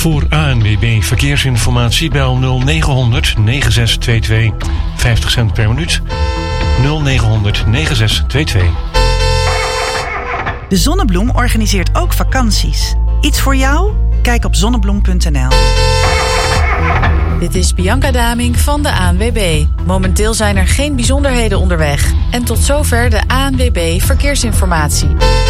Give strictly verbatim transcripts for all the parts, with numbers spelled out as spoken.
Voor A N W B Verkeersinformatie bel nul negen negen zes twee twee vijftig cent per minuut. nul negen negen zes twee twee. De Zonnebloem organiseert ook vakanties. Iets voor jou? Kijk op zonnebloem punt n l. Dit is Bianca Daming van de A N W B. Momenteel zijn er geen bijzonderheden onderweg. En tot zover de A N W B Verkeersinformatie.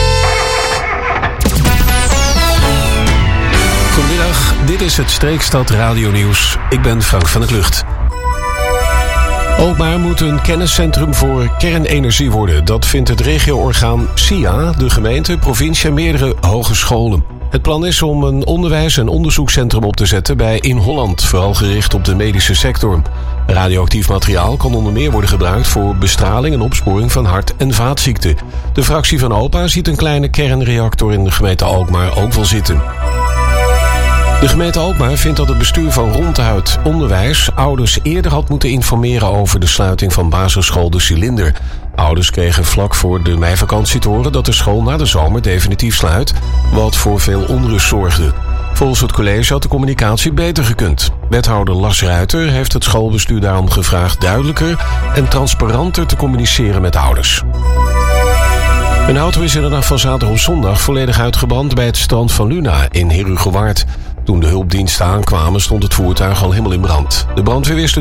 Goedemiddag, dit is het Streekstad Radio Nieuws. Ik ben Frank van der Klucht. Alkmaar moet een kenniscentrum voor kernenergie worden. Dat vindt het regioorgaan S I A, de gemeente, provincie en meerdere hogescholen. Het plan is om een onderwijs- en onderzoekscentrum op te zetten bij In Holland, vooral gericht op de medische sector. Radioactief materiaal kan onder meer worden gebruikt voor bestraling en opsporing van hart- en vaatziekten. De fractie van O P A ziet een kleine kernreactor in de gemeente Alkmaar ook wel zitten. De gemeente Alkmaar vindt dat het bestuur van Ronduit Onderwijs ouders eerder had moeten informeren over de sluiting van basisschool De Cilinder. Ouders kregen vlak voor de meivakantie te horen dat de school na de zomer definitief sluit, wat voor veel onrust zorgde. Volgens het college had de communicatie beter gekund. Wethouder Lars Ruiter heeft het schoolbestuur daarom gevraagd duidelijker en transparanter te communiceren met ouders. Een auto is in de nacht van zaterdag op zondag volledig uitgebrand bij het strand van Luna in Herugewaard. Toen de hulpdiensten aankwamen stond het voertuig al helemaal in brand. De brandweer wist